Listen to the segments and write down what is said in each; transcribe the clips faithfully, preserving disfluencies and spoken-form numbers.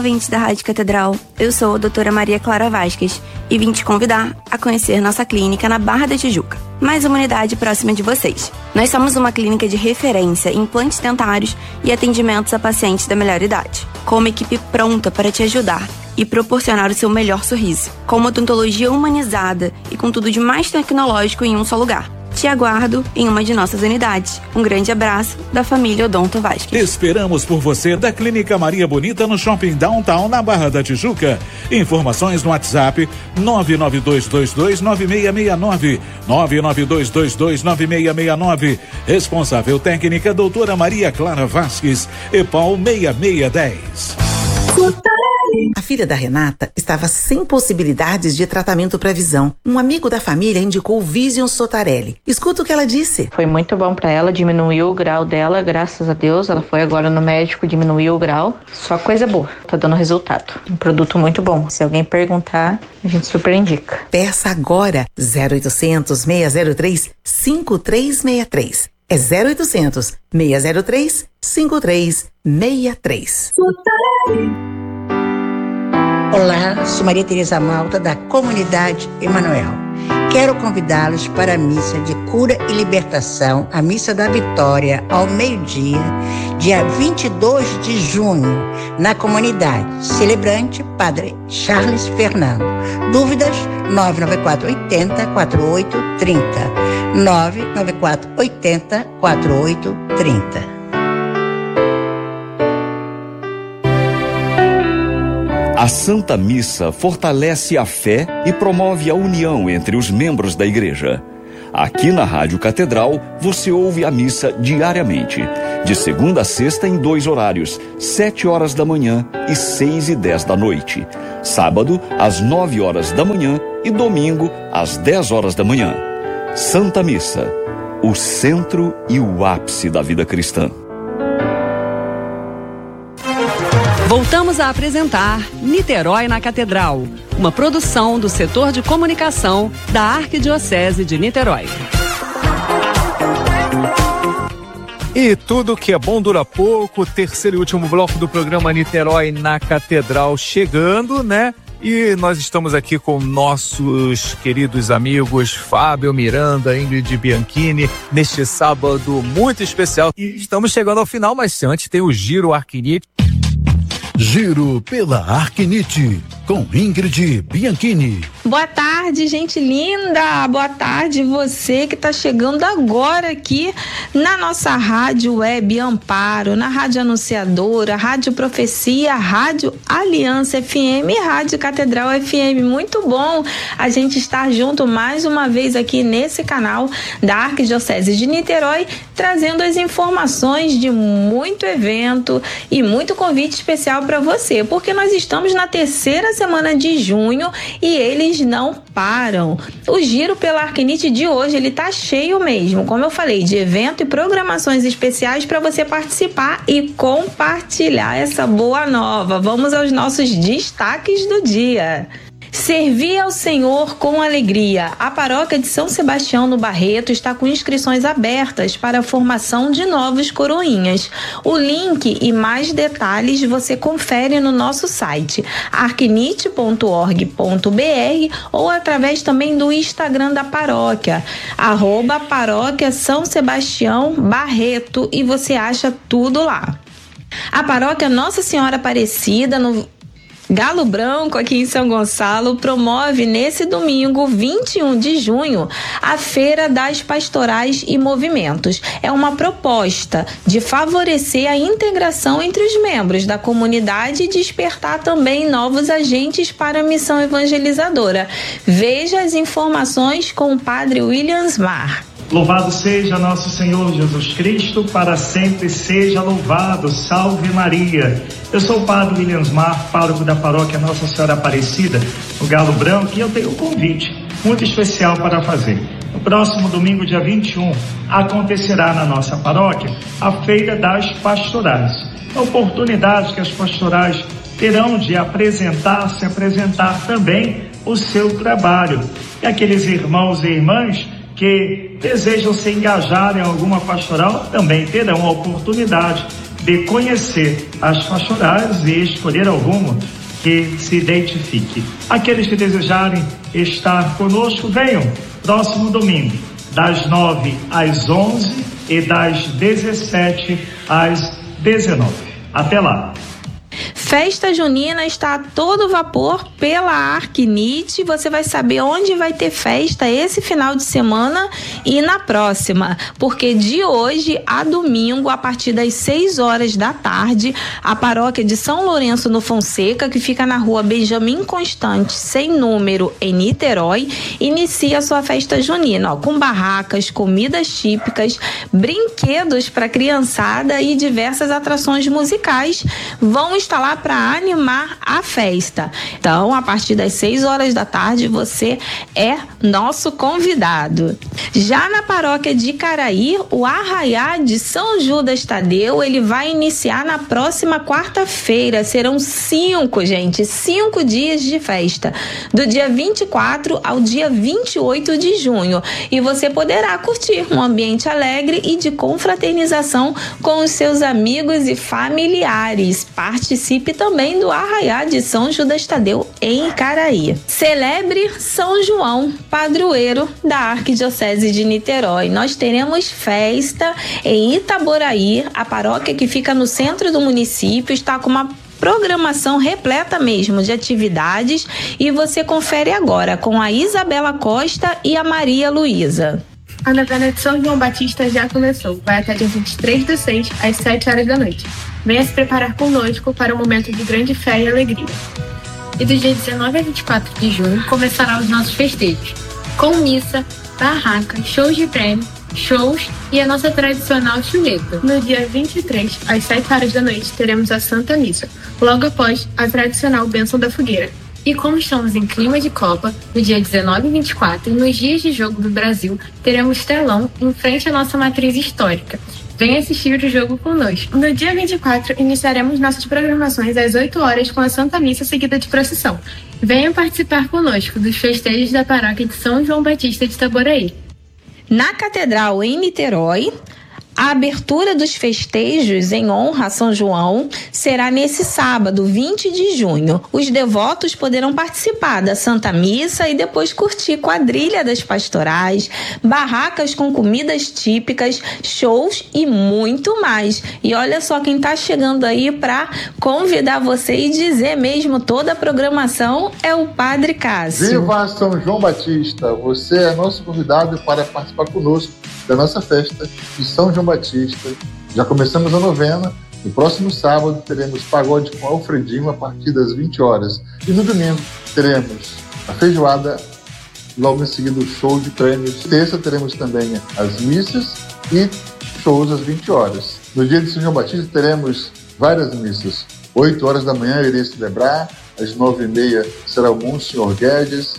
ouvintes da Rádio Catedral. Eu sou a doutora Maria Clara Vasquez e vim te convidar a conhecer nossa clínica na Barra da Tijuca, mais uma unidade próxima de vocês. Nós somos uma clínica de referência em implantes dentários e atendimentos a pacientes da melhor idade, com uma equipe pronta para te ajudar e proporcionar o seu melhor sorriso, com uma odontologia humanizada e com tudo de mais tecnológico em um só lugar. Te aguardo em uma de nossas unidades. Um grande abraço da família Odonto Vasquez. Esperamos por você da Clínica Maria Bonita no Shopping Downtown, na Barra da Tijuca. Informações no WhatsApp nove nove dois dois dois nove seis seis nove, nove nove dois dois dois nove seis seis nove. Responsável técnica doutora Maria Clara Vasquez, EPAL seis seis um zero. A filha da Renata estava sem possibilidades de tratamento para visão. Um amigo da família indicou o Vision Sotarelli. Escuta o que ela disse. Foi muito bom para ela, diminuiu o grau dela, graças a Deus. Ela foi agora no médico, diminuiu o grau. Só coisa boa, tá dando resultado. Um produto muito bom. Se alguém perguntar, a gente super indica. Peça agora zero oitocentos, seis zero três, cinco três seis três. É zero oitocentos, seis zero três, cinco três seis três. Olá, sou Maria Tereza Malta, da Comunidade Emanuel. Quero convidá-los para a missa de cura e libertação, a missa da Vitória, ao meio-dia, dia vinte e dois de junho, na comunidade. Celebrante, Padre Charles Fernando. Dúvidas, nove nove quatro oito zero, quatro oito três zero, nove nove quatro oito zero, quatro oito três zero. A Santa Missa fortalece a fé e promove a união entre os membros da igreja. Aqui na Rádio Catedral, você ouve a missa diariamente, de segunda a sexta em dois horários, sete horas da manhã e seis e dez da noite. Sábado, às nove horas da manhã e domingo, às dez horas da manhã. Santa Missa, o centro e o ápice da vida cristã. Voltamos a apresentar Niterói na Catedral, uma produção do setor de comunicação da Arquidiocese de Niterói. E tudo que é bom dura pouco, terceiro e último bloco do programa Niterói na Catedral chegando, né? E nós estamos aqui com nossos queridos amigos Fábio Miranda, Ingrid Bianchini, neste sábado muito especial. E estamos chegando ao final, mas antes tem o Giro Arquinite. Giro pela Arquinite, com Ingrid Bianchini. Boa tarde, gente linda! Boa tarde você que está chegando agora aqui na nossa rádio web Amparo, na Rádio Anunciadora, Rádio Profecia, Rádio Aliança F M e Rádio Catedral F M. Muito bom a gente estar junto mais uma vez aqui nesse canal da Arquidiocese de Niterói, trazendo as informações de muito evento e muito convite especial para você, porque nós estamos na terceira semana de junho e eles não param. O Giro pela Arquinite de hoje, ele tá cheio mesmo, como eu falei, de evento e programações especiais para você participar e compartilhar essa boa nova. Vamos aos nossos destaques do dia. Servir ao Senhor com alegria. A paróquia de São Sebastião no Barreto está com inscrições abertas para a formação de novos coroinhas. O link e mais detalhes você confere no nosso site arquinite ponto org ponto br ou através também do Instagram da paróquia, arroba paróquia São Sebastião Barreto, e você acha tudo lá. A paróquia Nossa Senhora Aparecida no Galo Branco, aqui em São Gonçalo, promove nesse domingo, vinte e um de junho, a Feira das Pastorais e Movimentos. É uma proposta de favorecer a integração entre os membros da comunidade e despertar também novos agentes para a missão evangelizadora. Veja as informações com o padre Williams Mar. Louvado seja nosso Senhor Jesus Cristo, para sempre seja louvado. Salve Maria. Eu sou o padre Williams Mar, pároco da paróquia Nossa Senhora Aparecida, no Galo Branco, e eu tenho um convite muito especial para fazer. No próximo domingo, dia vinte e um, acontecerá na nossa paróquia a Feira das Pastorais. A oportunidade que as pastorais terão de apresentar, se apresentar também o seu trabalho. E aqueles irmãos e irmãs que desejam se engajar em alguma pastoral também terão a oportunidade de conhecer as pastorais e escolher ao rumo que se identifique. Aqueles que desejarem estar conosco, venham próximo domingo, das nove às onze e das dezessete às dezenove. Até lá! Festa junina está a todo vapor pela Arquinite. Você vai saber onde vai ter festa esse final de semana e na próxima, porque de hoje a domingo, a partir das seis horas da tarde, a paróquia de São Lourenço no Fonseca, que fica na rua Benjamin Constante, sem número, em Niterói, inicia a sua festa junina, ó, com barracas, comidas típicas, brinquedos para criançada e diversas atrações musicais vão estar lá para animar a festa. Então, a partir das seis horas da tarde, você é nosso convidado. Já na paróquia de Icaraí, o Arraiá de São Judas Tadeu, ele vai iniciar na próxima quarta-feira. Serão cinco, gente, cinco dias de festa, do dia vinte e quatro ao dia vinte e oito de junho. E você poderá curtir um ambiente alegre e de confraternização com os seus amigos e familiares. Participe também do Arraiá de São Judas Tadeu em Icaraí. Celebre São João, padroeiro da Arquidiocese de Niterói. Nós teremos festa em Itaboraí, a paróquia que fica no centro do município, está com uma programação repleta mesmo de atividades e você confere agora com a Isabela Costa e a Maria Luísa. A novena de São João Batista já começou. Vai até dia vinte e três do seis, às sete horas da noite. Venha se preparar conosco para um momento de grande fé e alegria. E do dia dezenove a vinte e quatro de junho começarão os nossos festejos, com missa, barraca, shows de prêmio, shows e a nossa tradicional chuleta. No dia vinte e três, às sete horas da noite, teremos a Santa Missa, logo após a tradicional Bênção da Fogueira. E como estamos em clima de Copa, no dia dezenove e vinte e quatro, nos dias de jogo do Brasil, teremos telão em frente à nossa matriz histórica. Venha assistir o jogo conosco. No dia vinte e quatro, iniciaremos nossas programações às oito horas com a Santa Missa seguida de procissão. Venha participar conosco dos festejos da paróquia de São João Batista de Itaboraí. Na Catedral em Niterói, a abertura dos festejos em honra a São João será nesse sábado, vinte de junho. Os devotos poderão participar da Santa Missa e depois curtir quadrilha das pastorais, barracas com comidas típicas, shows e muito mais. E olha só quem está chegando aí para convidar você e dizer mesmo toda a programação é o Padre Cássio. Viva São João Batista! Você é nosso convidado para participar conosco da nossa festa de São João Batista. Já começamos a novena. No próximo sábado teremos pagode com Alfredinho a partir das vinte horas. E no domingo teremos a feijoada, logo em seguida o show de prêmios. Terça teremos também as missas e shows às vinte horas. No dia de São João Batista teremos várias missas. oito horas da manhã eu irei celebrar, às nove e meia será o Monsenhor Guedes,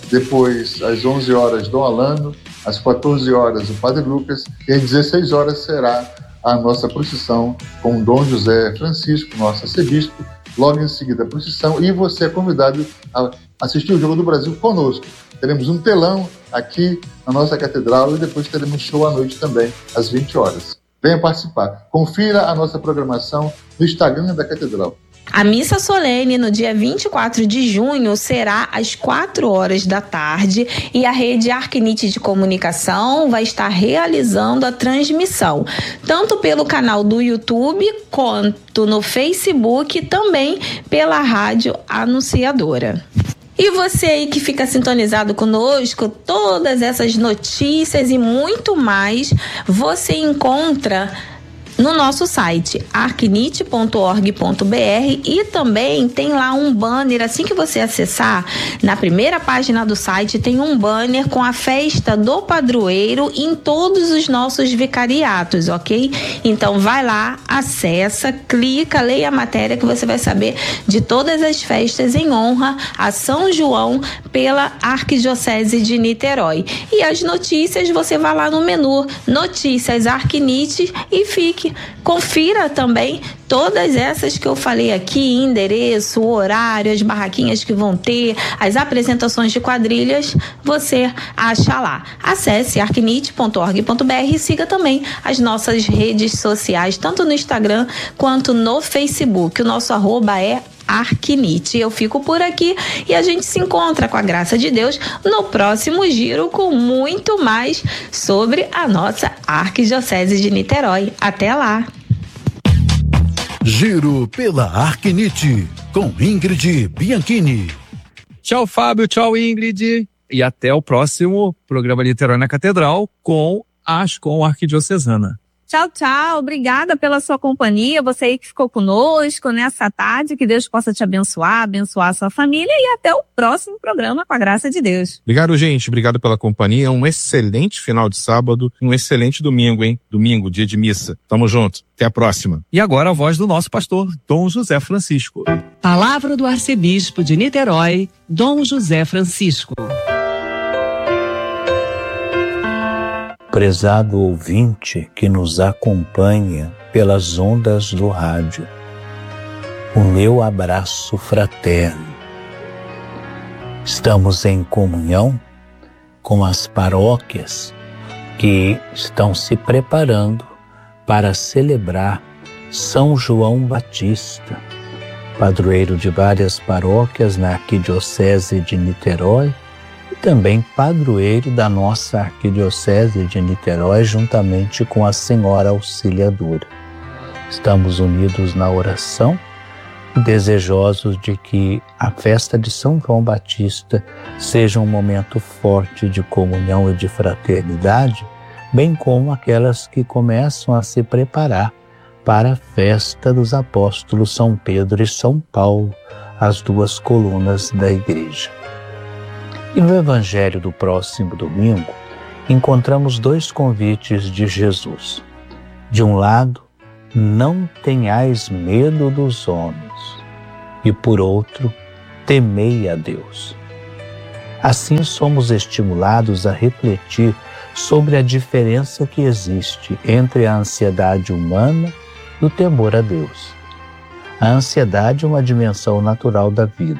depois às onze horas Dom Alano, às quatorze horas o Padre Lucas e às dezesseis horas será a nossa procissão com Dom José Francisco, nosso arcebispo. Logo em seguida a procissão e você é convidado a assistir o Jogo do Brasil conosco. Teremos um telão aqui na nossa catedral e depois teremos show à noite também, às vinte horas. Venha participar. Confira a nossa programação no Instagram da Catedral. A missa solene no dia vinte e quatro de junho será às quatro horas da tarde e a rede Arquinite de Comunicação vai estar realizando a transmissão, tanto pelo canal do YouTube quanto no Facebook e também pela Rádio Anunciadora. E você aí que fica sintonizado conosco, todas essas notícias e muito mais, você encontra no nosso site arquinite ponto org ponto br e também tem lá um banner, assim que você acessar, na primeira página do site tem um banner com a festa do padroeiro em todos os nossos vicariatos, ok? Então vai lá, acessa, clica, leia a matéria que você vai saber de todas as festas em honra a São João pela Arquidiocese de Niterói. E as notícias você vai lá no menu Notícias Arquinite e fique Facebook, confira também todas essas que eu falei aqui, endereço, horário, as barraquinhas que vão ter, as apresentações de quadrilhas, você acha lá. Acesse arquinite ponto org ponto br e siga também as nossas redes sociais, tanto no Instagram quanto no Facebook. O nosso arroba é Arquinite. Eu fico por aqui e a gente se encontra, com a graça de Deus, no próximo giro com muito mais sobre a nossa Arquidiocese de Niterói. Até lá! Giro pela Arquinite, com Ingrid Bianchini. Tchau, Fábio. Tchau, Ingrid. E até o próximo programa Niterói na Catedral com a Ascom Arquidiocesana. Tchau, tchau. Obrigada pela sua companhia. Você aí que ficou conosco nessa tarde. Que Deus possa te abençoar, abençoar a sua família. E até o próximo programa, com a graça de Deus. Obrigado, gente. Obrigado pela companhia. Um excelente final de sábado. Um excelente domingo, hein? Domingo, dia de missa. Tamo junto. Até a próxima. E agora a voz do nosso pastor, Dom José Francisco. Palavra do Arcebispo de Niterói, Dom José Francisco. Prezado ouvinte que nos acompanha pelas ondas do rádio, o meu abraço fraterno. Estamos em comunhão com as paróquias que estão se preparando para celebrar São João Batista, padroeiro de várias paróquias na Arquidiocese de Niterói, e também padroeiro da nossa Arquidiocese de Niterói, juntamente com a Senhora Auxiliadora. Estamos unidos na oração e desejosos de que a festa de São João Batista seja um momento forte de comunhão e de fraternidade, bem como aquelas que começam a se preparar para a festa dos apóstolos São Pedro e São Paulo, as duas colunas da Igreja. E no Evangelho do próximo domingo, encontramos dois convites de Jesus. De um lado, não tenhais medo dos homens, e por outro, temei a Deus. Assim somos estimulados a refletir sobre a diferença que existe entre a ansiedade humana e o temor a Deus. A ansiedade é uma dimensão natural da vida.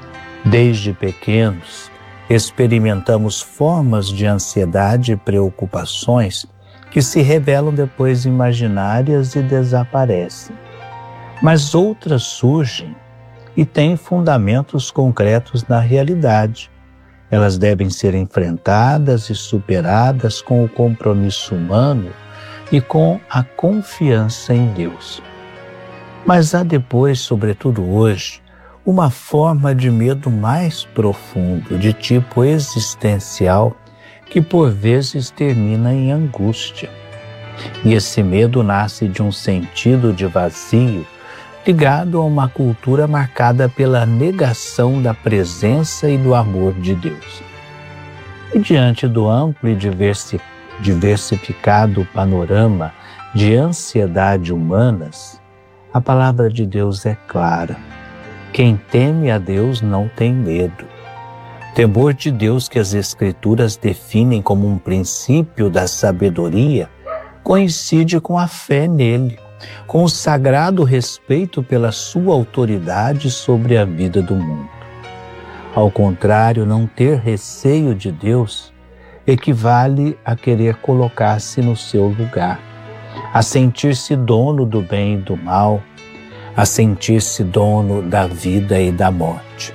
Desde pequenos, experimentamos formas de ansiedade e preocupações que se revelam depois imaginárias e desaparecem. Mas outras surgem e têm fundamentos concretos na realidade. Elas devem ser enfrentadas e superadas com o compromisso humano e com a confiança em Deus. Mas há depois, sobretudo hoje, uma forma de medo mais profundo, de tipo existencial, que por vezes termina em angústia. E esse medo nasce de um sentido de vazio, ligado a uma cultura marcada pela negação da presença e do amor de Deus. E diante do amplo e diversi- diversificado panorama de ansiedade humanas, a palavra de Deus é clara. Quem teme a Deus não tem medo. Temor de Deus, que as Escrituras definem como um princípio da sabedoria, coincide com a fé nele, com o sagrado respeito pela sua autoridade sobre a vida do mundo. Ao contrário, não ter receio de Deus equivale a querer colocar-se no seu lugar, a sentir-se dono do bem e do mal, a sentir-se dono da vida e da morte.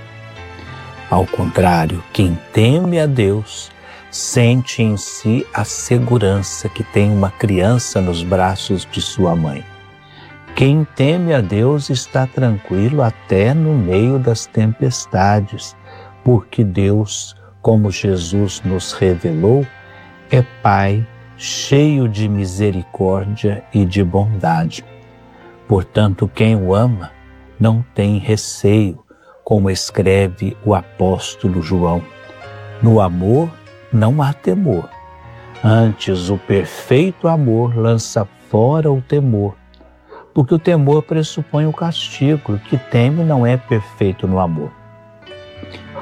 Ao contrário, quem teme a Deus sente em si a segurança que tem uma criança nos braços de sua mãe. Quem teme a Deus está tranquilo até no meio das tempestades, porque Deus, como Jesus nos revelou, é Pai cheio de misericórdia e de bondade. Portanto, quem o ama não tem receio, como escreve o apóstolo João. No amor não há temor. Antes, o perfeito amor lança fora o temor, porque o temor pressupõe o castigo, o que teme não é perfeito no amor.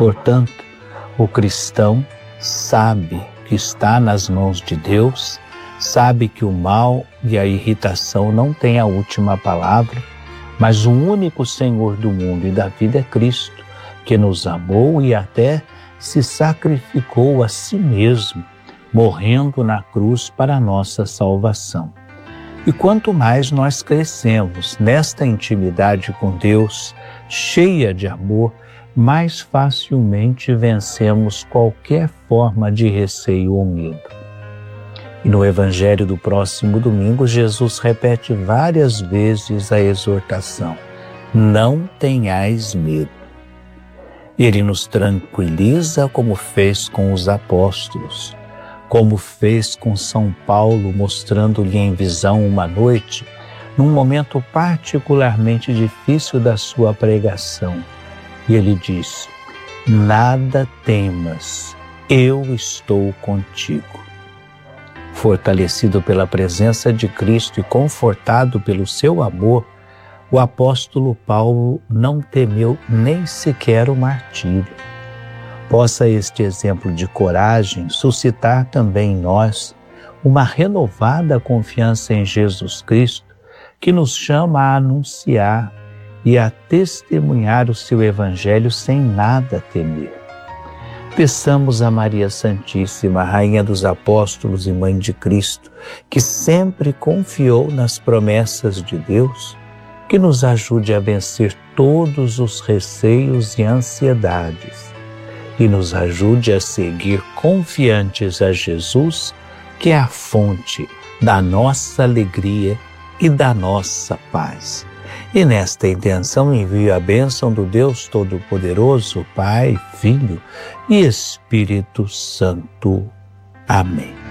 Portanto, o cristão sabe que está nas mãos de Deus, Sabe que o mal e a irritação não têm a última palavra, mas o único Senhor do mundo e da vida é Cristo, que nos amou e até se sacrificou a si mesmo, morrendo na cruz para a nossa salvação. E quanto mais nós crescemos nesta intimidade com Deus, cheia de amor, mais facilmente vencemos qualquer forma de receio ou medo. E no Evangelho do próximo domingo, Jesus repete várias vezes a exortação: não tenhais medo. Ele nos tranquiliza como fez com os apóstolos, como fez com São Paulo, mostrando-lhe em visão uma noite, num momento particularmente difícil da sua pregação. E ele disse: nada temas, eu estou contigo. Fortalecido pela presença de Cristo e confortado pelo seu amor, o apóstolo Paulo não temeu nem sequer o martírio. Possa este exemplo de coragem suscitar também em nós uma renovada confiança em Jesus Cristo, que nos chama a anunciar e a testemunhar o seu Evangelho sem nada temer. Peçamos a Maria Santíssima, Rainha dos Apóstolos e Mãe de Cristo, que sempre confiou nas promessas de Deus, que nos ajude a vencer todos os receios e ansiedades e nos ajude a seguir confiantes a Jesus, que é a fonte da nossa alegria e da nossa paz. E nesta intenção envio a bênção do Deus Todo-Poderoso, Pai, Filho e Espírito Santo. Amém.